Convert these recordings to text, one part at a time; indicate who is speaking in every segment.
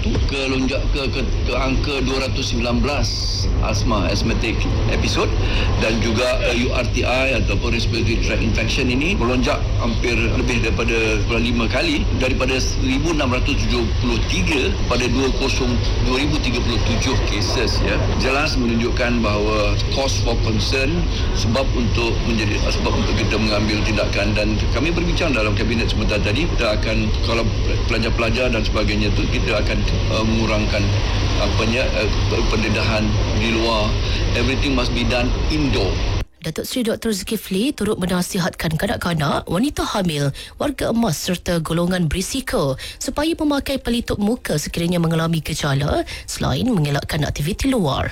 Speaker 1: lonjak ke angka 219 asma asthmatic episode, dan juga URTI ataupun respiratory tract infection ini melonjak hampir lebih daripada 5 kali, daripada 1673 pada 2037 cases ya. Jelas menunjukkan bahawa cause for concern, sebab untuk kita mengambil tindakan. Dan kami berbincang dalam kabinet sebentar tadi, kita akan, kalau pelajar-pelajar dan sebagainya tu, kita akan mengurangkan pendedahan di luar. Everything must be done indoor.
Speaker 2: Datuk Seri Dr. Zulkifli turut menasihatkan kanak-kanak, wanita hamil, warga emas serta golongan berisiko supaya memakai pelitup muka sekiranya mengalami gejala selain mengelakkan aktiviti luar.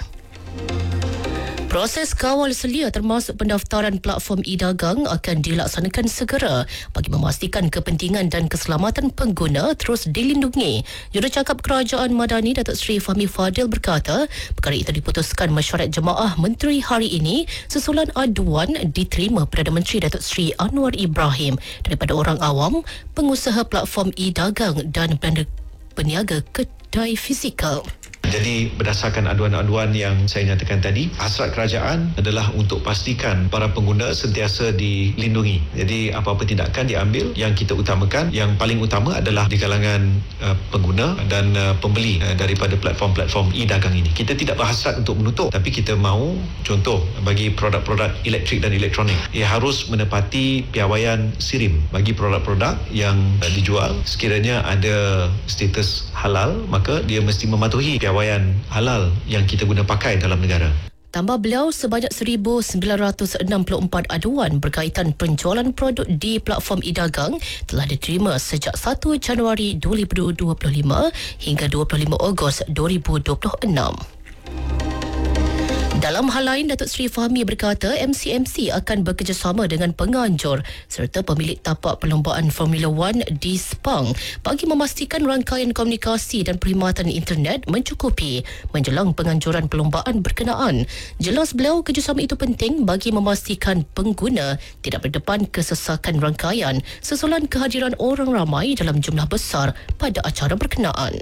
Speaker 2: Proses kawal selia termasuk pendaftaran platform e-dagang akan dilaksanakan segera bagi memastikan kepentingan dan keselamatan pengguna terus dilindungi. Jurucakap Kerajaan Madani Datuk Seri Fahmi Fadil berkata, perkara itu diputuskan mesyuarat jemaah menteri hari ini susulan aduan diterima Perdana Menteri Datuk Seri Anwar Ibrahim daripada orang awam, pengusaha platform e-dagang dan peniaga kedai fizikal.
Speaker 3: Jadi berdasarkan aduan-aduan yang saya nyatakan tadi, hasrat kerajaan adalah untuk pastikan para pengguna sentiasa dilindungi. Jadi apa-apa tindakan diambil, yang kita utamakan, yang paling utama adalah di kalangan pengguna dan pembeli daripada platform-platform e-dagang ini. Kita tidak berhasrat untuk menutup, tapi kita mahu, contoh bagi produk-produk elektrik dan elektronik, ia harus menepati piawaian SIRIM bagi produk-produk yang dijual. Sekiranya ada status halal, maka dia mesti mematuhi piawaian halal yang kita guna pakai dalam negara.
Speaker 2: Tambah beliau, sebanyak 1,964 aduan berkaitan penjualan produk di platform e-dagang telah diterima sejak 1 Januari 2025 hingga 25 Ogos 2026. Dalam hal lain, Datuk Seri Fahmi berkata MCMC akan bekerjasama dengan penganjur serta pemilik tapak perlombaan Formula 1 di Sepang bagi memastikan rangkaian komunikasi dan perkhidmatan internet mencukupi menjelang penganjuran perlombaan berkenaan. Jelas beliau, kerjasama itu penting bagi memastikan pengguna tidak berdepan kesesakan rangkaian susulan kehadiran orang ramai dalam jumlah besar pada acara berkenaan.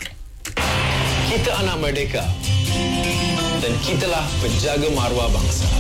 Speaker 4: Kita anak merdeka dan kitalah penjaga maruah bangsa.